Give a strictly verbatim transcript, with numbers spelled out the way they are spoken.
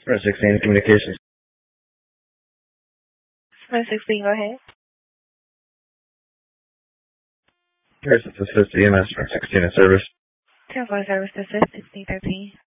Sprint sixteen Communications. Sprint sixteen, go ahead. Here's the Assist E M S Sprint sixteen in service. ten four service to assist sixteen thirteen.